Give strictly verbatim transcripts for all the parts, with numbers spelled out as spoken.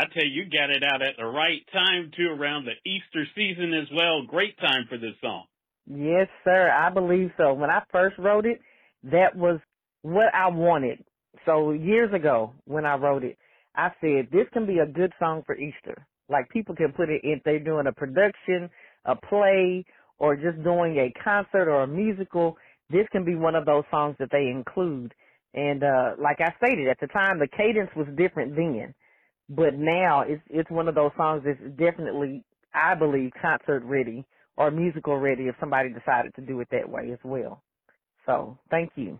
I tell you, you got it out at the right time, too, around the Easter season as well. Great time for this song. Yes, sir. I believe so. When I first wrote it, that was what I wanted. So years ago when I wrote it, I said, this can be a good song for Easter. Like people can put it if they're doing a production, a play, or just doing a concert or a musical. This can be one of those songs that they include. And uh like I stated, at the time, the cadence was different then. But now it's it's one of those songs that's definitely, I believe, concert ready or musical ready if somebody decided to do it that way as well. So thank you.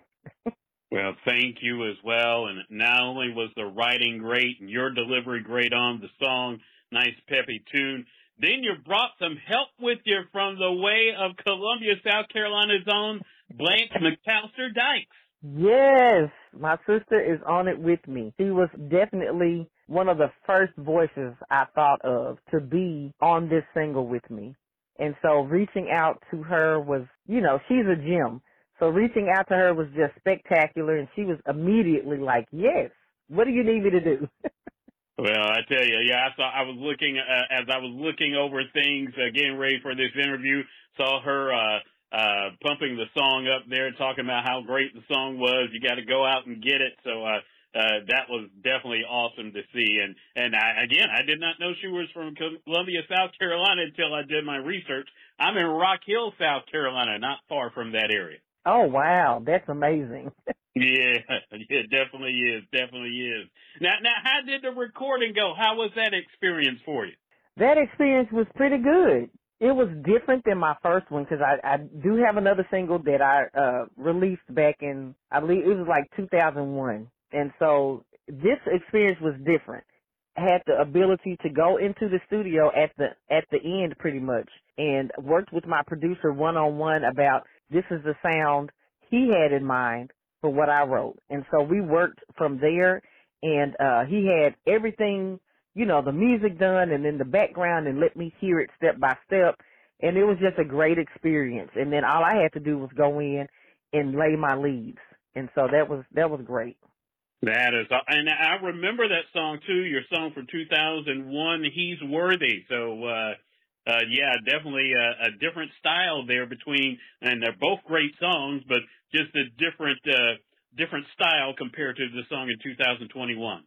Well, thank you as well. And not only was the writing great and your delivery great on the song, nice peppy tune, then you brought some help with you from the way of Columbia, South Carolina's own Blanche McAllister Dykes. Yes, my sister is on it with me. She was definitely one of the first voices I thought of to be on this single with me. And so reaching out to her was, you know, she's a gem. So reaching out to her was just spectacular, and she was immediately like, yes, what do you need me to do? Well, I tell you, yeah, I saw, I was looking, uh, as I was looking over things, uh, getting ready for this interview, saw her, uh, uh, pumping the song up there, talking about how great the song was. You got to go out and get it. So, uh, uh, that was definitely awesome to see. And, and I, again, I did not know she was from Columbia, South Carolina until I did my research. I'm in Rock Hill, South Carolina, not far from that area. Oh, wow. That's amazing. Yeah, it definitely is. Definitely is. Now, now, how did the recording go? How was that experience for you? That experience was pretty good. It was different than my first one because I, I do have another single that I uh released back in, I believe it was like two thousand one. And so this experience was different. I had the ability to go into the studio at the at the end pretty much and worked with my producer one-on-one about this is the sound he had in mind for what I wrote. And so we worked from there, and uh he had everything, you know, the music done and then the background, and let me hear it step by step. And it was just a great experience. And then all I had to do was go in and lay my leads. And so that was that was great. That is, and I remember that song too, your song from two thousand one, He's Worthy. So, uh, uh, yeah, definitely a, a different style there between, and they're both great songs, but just a different, uh, different style compared to the song in two thousand twenty-one.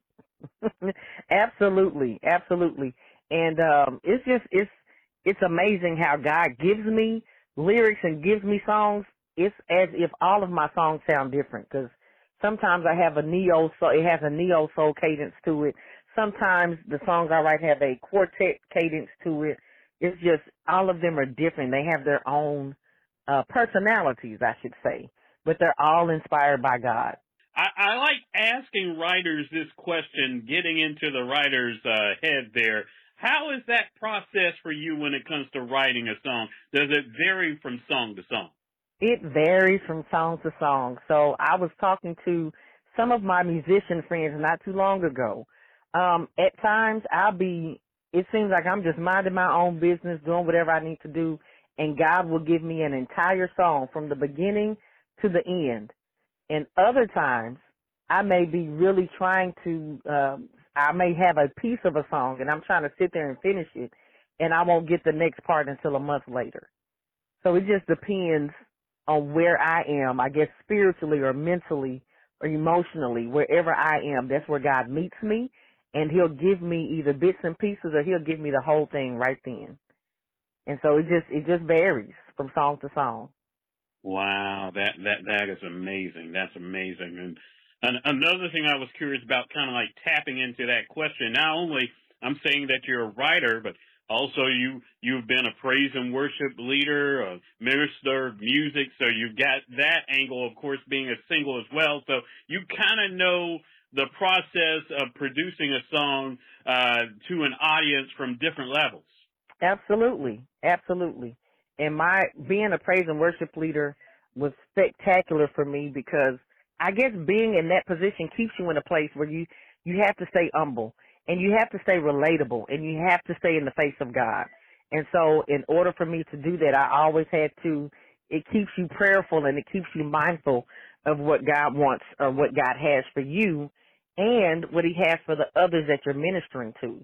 Absolutely, absolutely. And, um, it's just, it's, it's amazing how God gives me lyrics and gives me songs. It's as if all of my songs sound different because sometimes I have a neo soul, it has a neo soul cadence to it. Sometimes the songs I write have a quartet cadence to it. It's just, all of them are different. They have their own, uh, personalities, I should say, but they're all inspired by God. I, I like asking writers this question, getting into the writer's, uh, head there. How is that process for you when it comes to writing a song? Does it vary from song to song? It varies from song to song. So I was talking to some of my musician friends not too long ago. Um, at times I'll be, it seems like I'm just minding my own business, doing whatever I need to do, and God will give me an entire song from the beginning to the end. And other times I may be really trying to, um, I may have a piece of a song and I'm trying to sit there and finish it, and I won't get the next part until a month later. So it just depends on where I am, I guess spiritually or mentally or emotionally, wherever I am, that's where God meets me, and he'll give me either bits and pieces or he'll give me the whole thing right then. And so it just, it just varies from song to song. Wow, that, that, that is amazing. That's amazing. And, and another thing I was curious about, kind of like tapping into that question, not only I'm saying that you're a writer, but also, you, you've been a praise and worship leader, a minister of music, so you've got that angle, of course, being a single as well. So you kind of know the process of producing a song uh, to an audience from different levels. Absolutely, absolutely. And my being a praise and worship leader was spectacular for me because I guess being in that position keeps you in a place where you, you have to stay humble. And you have to stay relatable, and you have to stay in the face of God. And so in order for me to do that, I always had to, it keeps you prayerful and it keeps you mindful of what God wants or what God has for you and what he has for the others that you're ministering to.